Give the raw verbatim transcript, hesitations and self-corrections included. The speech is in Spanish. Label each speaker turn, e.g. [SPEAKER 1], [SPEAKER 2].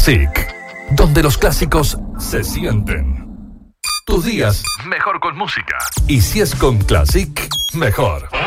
[SPEAKER 1] Classic, donde los clásicos se sienten. Tus días mejor con música. Y si es con Classic, mejor.